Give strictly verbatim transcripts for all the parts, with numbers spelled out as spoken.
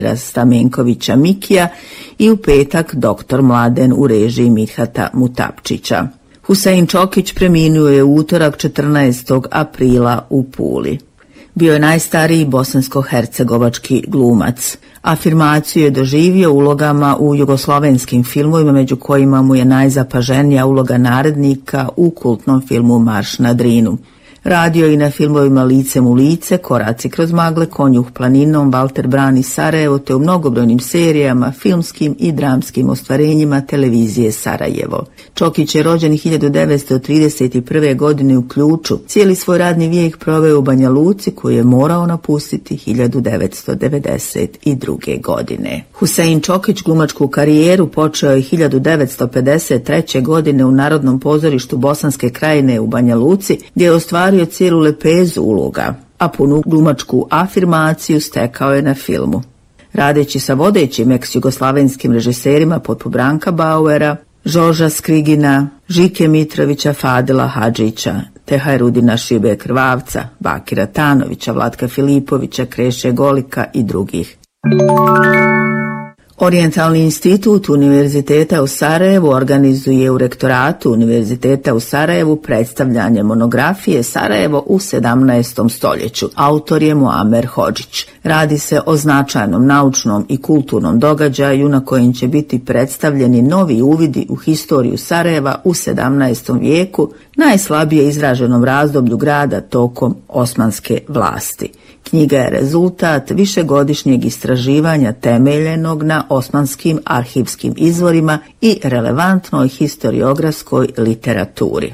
Stamenkovića Mikija i u petak doktor Mladen u režiji Midhata Mutapčića. Husein Čokić preminuo je u utorak četrnaestog aprila u Puli. Bio je najstariji bosansko-hercegovački glumac. Afirmaciju je doživio ulogama u jugoslovenskim filmovima, među kojima mu je najzapaženija uloga narednika u kultnom filmu Marš na Drinu. Radio i na filmovima Licem u lice, Koraci kroz magle, Konjuh planinom, Valter brani Sarajevo, te u mnogobrojnim serijama, filmskim i dramskim ostvarenjima televizije Sarajevo. Čokić je rođen hiljadu devetsto trideset prve. godine u Ključu. Cijeli svoj radni vijek proveo u Banja Luci, koju je morao napustiti hiljadu devetsto devedeset druge. godine. Husein Čokić glumačku karijeru počeo je hiljadu devetsto pedeset treće. godine u Narodnom pozorištu Bosanske Krajine u Banja Luci, gdje je ostvario cijelu lepezu uloga, a punu glumačku afirmaciju stekao je na filmu. Radeći sa vodećim ex-jugoslavenskim režiserima poput Branka Bauera, Žorža Skrigina, Žike Mitrovića, Fadila Hadžića, te Hajrudina Šibe Krvavca, Bakira Tanovića, Vlatka Filipovića, Kreše Golika i drugih. Orijentalni institut Univerziteta u Sarajevu organizuje u rektoratu Univerziteta u Sarajevu predstavljanje monografije Sarajevo u sedamnaestom stoljeću. Autor je Muamer Hodžić. Radi se o značajnom naučnom i kulturnom događaju na kojem će biti predstavljeni novi uvidi u historiju Sarajeva u sedamnaestom vijeku, najslabije izraženom razdoblju grada tokom osmanske vlasti. Knjiga je rezultat višegodišnjeg istraživanja temeljenog na osmanskim arhivskim izvorima i relevantnoj historiografskoj literaturi.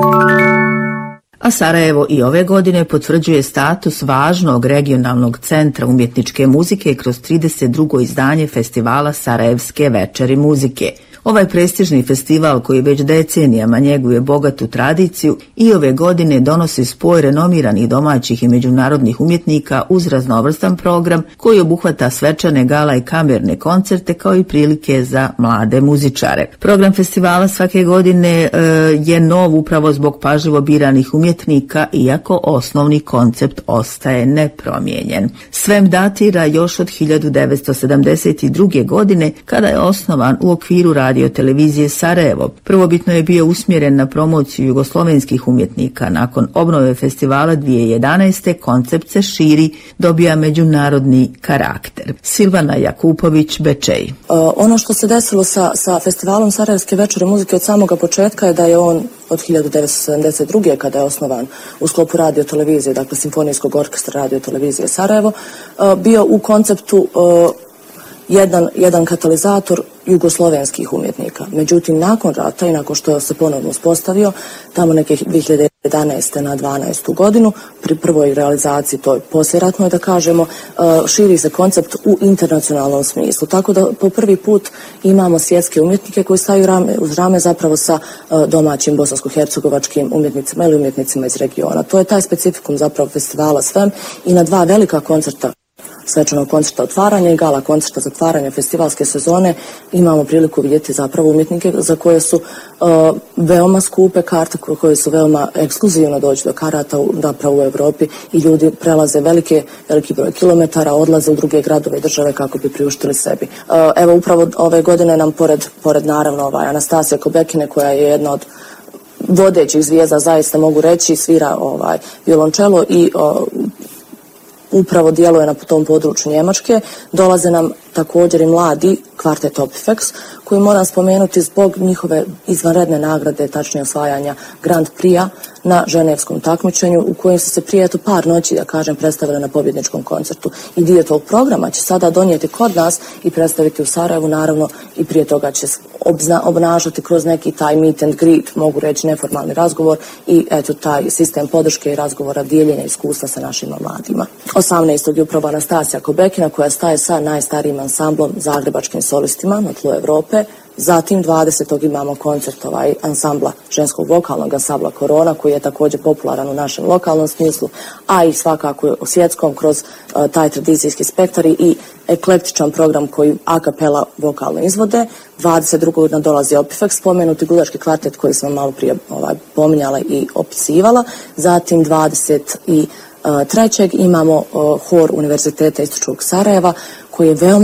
A Sarajevo i ove godine potvrđuje status važnog regionalnog centra umjetničke muzike kroz trideset drugo izdanje festivala Sarajevske večeri muzike. Ovaj prestižni festival, koji već decenijama njeguje bogatu tradiciju, i ove godine donosi spoj renomiranih domaćih i međunarodnih umjetnika uz raznovrstan program koji obuhvata svečane, gala i kamerne koncerte, kao i prilike za mlade muzičare. Program festivala svake godine e, je nov upravo zbog pažljivo biranih umjetnika, iako osnovni koncept ostaje nepromijenjen. Svem datira još od hiljadu devetsto sedamdeset druge. godine, kada je osnovan u okviru radio televizije Sarajevo. Prvobitno je bio usmjeren na promociju jugoslovenskih umjetnika. Nakon obnove festivala dvije hiljade jedanaeste. koncept se širi, dobija međunarodni karakter. Silvana Jakupović, Bečej. Uh, ono što se desilo sa, sa festivalom Sarajevske večeri muzike od samoga početka je da je on od hiljadu devetsto sedamdeset druge. kada je osnovan u sklopu radio televizije, dakle Simfonijskog orkestra radio televizije Sarajevo, uh, bio u konceptu uh, Jedan, jedan katalizator jugoslovenskih umjetnika. Međutim, nakon rata i nakon što se ponovno uspostavio, tamo neke dvije hiljade jedanaeste. na dvanaestu. godinu, pri prvoj realizaciji, to je poslijeratno da kažemo, širi se koncept u internacionalnom smislu. Tako da po prvi put imamo svjetske umjetnike koji staju rame, uz rame zapravo sa domaćim bosansko-hercegovačkim umjetnicima ili umjetnicima iz regiona. To je taj specifikum zapravo festivala Svem i na dva velika koncerta, svečanog koncerta otvaranja i gala koncerta zatvaranja festivalske sezone, imamo priliku vidjeti zapravo umjetnike za koje su uh, veoma skupe karte, koje su veoma ekskluzivno doći do karata zapravo u Europi, i ljudi prelaze velike, veliki broj kilometara, odlaze u druge gradove i države kako bi priuštili sebi. Uh, evo upravo ove godine nam pored, pored naravno ovaj, Anastasija Kobekine, koja je jedna od vodećih zvijezda, zaista mogu reći, svira ovaj, violončelo i uh, upravo djeluje na tom području Njemačke. Dolaze nam također i mladi kvartet Opifex, koji moram spomenuti zbog njihove izvanredne nagrade, tačnije osvajanja Grand Prix-a na ženevskom takmičenju, u kojem su se prije eto par noći, da kažem, predstavili na pobjedničkom koncertu. I dio tog programa će sada donijeti kod nas i predstaviti u Sarajevu, naravno, i prije toga će obzna, obnašati kroz neki taj meet and greet, mogu reći neformalni razgovor, i eto taj sistem podrške i razgovora, dijeljenja iskustva sa našim mladima. osamnaestog je upravo Anastasija Kobekina, koja staje sa najstarijim ansamblom zagrebačkim solistima na tlu Europe. Zatim dvadesetog imamo koncert ovaj ansambla ženskog vokalnog ansambla Korona, koji je također popularan u našem lokalnom smislu, a i svakako u svjetskom kroz uh, taj tradicijski spektar i eklektičan program koji a cappella vokalno izvode. dvadeset drugog nadolazi Opifex, spomenuti gludački kvartet koji sam malo prije ovaj, pominjala i opisivala. Zatim dvadeset trećeg imamo uh, hor Univerziteta Istočnog Sarajeva, koji je veoma